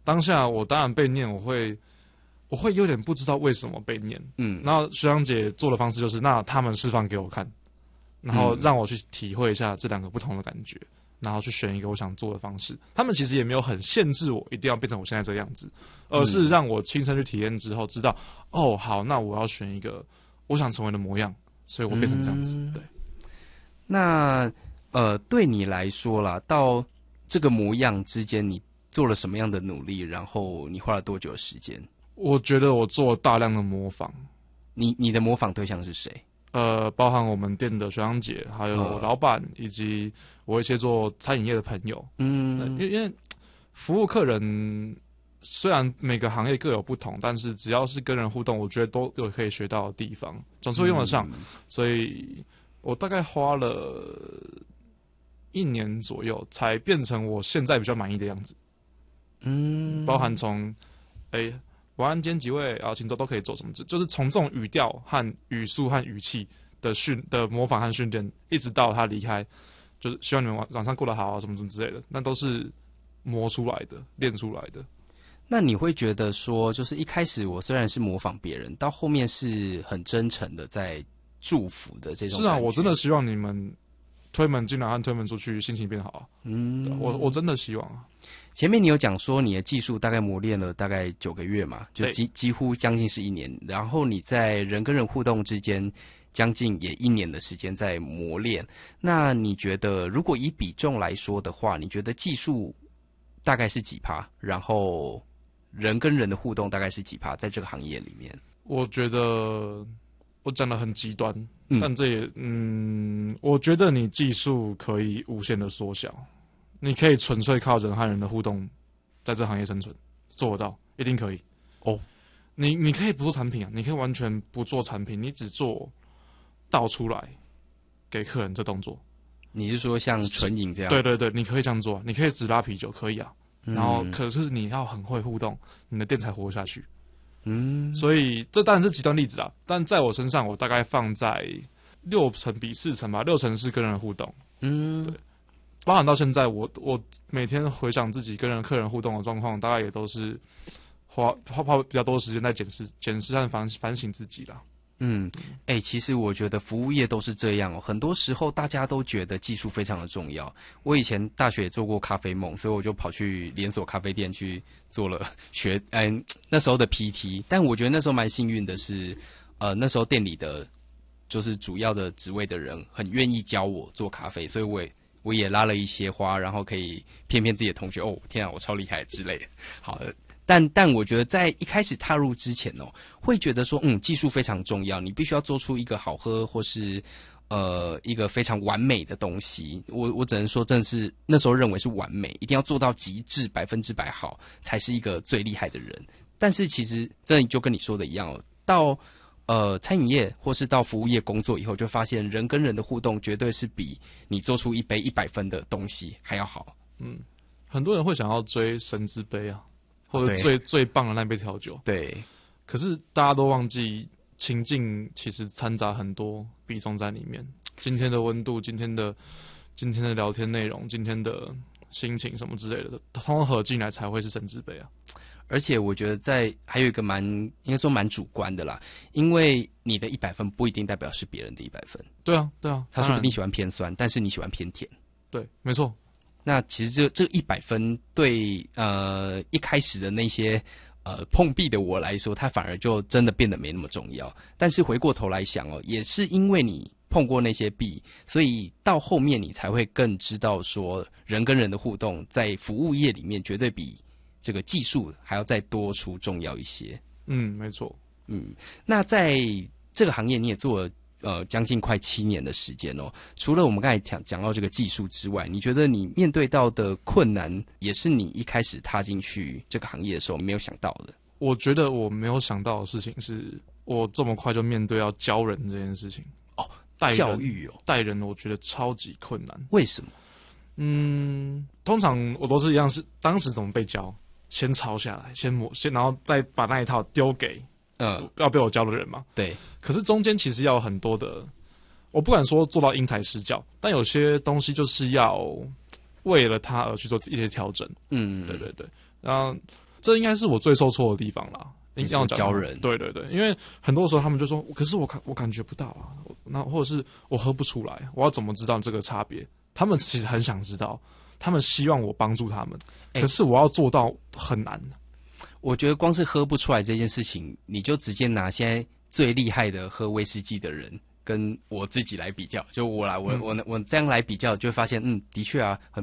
当下我当然被念，我会有点不知道为什么被念。然后学长姐做的方式就是，那他们示范给我看，然后让我去体会一下这两个不同的感觉，然后去选一个我想做的方式。他们其实也没有很限制我一定要变成我现在这个样子，而是让我亲身去体验之后，知道哦，好，那我要选一个我想成为的模样，所以我变成这样子。对。 那对你来说啦，到这个模样之间，你做了什么样的努力？然后你花了多久的时间？ 我觉得我做了大量的模仿。 你的模仿对象是谁？ 包含我们店的学长姐，还有老板，以及我一些做餐饮业的朋友。因为服务客人，虽然每个行业各有不同，但是只要是跟人互动，我觉得都有可以学到的地方，总是会用得上。所以我大概花了1年左右，才变成我现在比较满意的样子。包含从晚安，今天几位，然后请都可以做什么，就是从这种语调和语速和语气的模仿和训练，一直到他离开，就是希望你们晚上过得好啊，什么什么之类的，那都是磨出来的，练出来的。 那你会觉得说，就是一开始我虽然是模仿别人，到后面是很真诚的在祝福的这种。 是啊，我真的希望你们推门进来和推门出去心情变好啊。我真的希望啊。 前面你有讲说你的技术大概磨练了大概9个月嘛，就几乎将近是1年，然后你在人跟人互动之间将近也1年的时间在磨练。那你觉得如果以比重来说的话，你觉得技术大概是几%？然后人跟人的互动大概是几%？在这个行业里面， 我觉得我讲得很极端，但这也我觉得你技术可以无限的缩小。你可以纯粹靠人和人的互动，在这行业生存，做得到，一定可以。你可以不做产品啊，你可以完全不做产品，你只做倒出来给客人这动作。 你是说像纯饮这样？ 对对对，你可以这样做，你可以只拉啤酒，可以啊。然后可是你要很会互动，你的店才活下去。所以这当然是极端例子啦，但在我身上，我大概放在6成比4成吧，6成是跟人互动。对。包含到现在，我每天回想自己跟客人互动的状况，大概也都是花比较多的时间在检视和反省自己啦。 其实我觉得服务业都是这样哦。很多时候大家都觉得技术非常的重要。我以前大学也做过咖啡梦，所以我就跑去连锁咖啡店去做了那时候的 PT。但我觉得那时候蛮幸运的是，那时候店里的就是主要的职位的人很愿意教我做咖啡，所以我也拉了一些花，然后可以骗自己的同学，天啊，我超厉害之类的。好的，但我觉得在一开始踏入之前会觉得说，技术非常重要，你必须要做出一个好喝或是一个非常完美的东西。我只能说，真的是那时候认为是完美，一定要做到极致100%好，才是一个最厉害的人。但是其实真的就跟你说的一样到餐饮业或是到服务业工作以后，就发现人跟人的互动绝对是比你做出一杯100分的东西还要好。 很多人会想要追神之杯啊，或者最棒的那杯调酒。 对， 可是大家都忘记情境其实掺杂很多比重在里面。今天的温度，今天的聊天内容，今天的心情什么之类的，通合进来才会是神之杯啊。 而且我觉得还有一个应该说蛮主观的啦，因为你的100分不一定代表是别人的100分。 对啊， 他说你喜欢偏酸，但是你喜欢偏甜。 对，没错。 那其实这100分对一开始的那些碰壁的我来说，它反而就真的变得没那么重要。但是回过头来想也是因为你碰过那些壁，所以到后面你才会更知道说，人跟人的互动在服务业里面绝对比这个技术还要再多出重要一些。 没错。 那在这个行业你也做了将近快7年的时间除了我们刚才讲到这个技术之外，你觉得你面对到的困难也是你一开始踏进去这个行业的时候没有想到的？ 我觉得我没有想到的事情是，我这么快就面对要教人这件事情。 教育带人我觉得超级困难。 为什么？ 通常我都是一样，是当时怎么被教，先抄下来，先然后再把那一套丢给要被我教的人嘛。 对。 可是中间其实要有很多的，我不敢说做到因材施教，但有些东西就是要为了他而去做一些调整。对对对。然后这应该是我最受挫的地方啦。要教人， 对对对，因为很多时候他们就说，可是我感觉不到啊，那或者是我喝不出来，我要怎么知道这个差别？他们其实很想知道，他们希望我帮助他们，可是我要做到很难。 我觉得光是喝不出来这件事情，你就直接拿现在最厉害的喝威士忌的人跟我自己来比较，就我这样来比较，就会发现，的确啊，很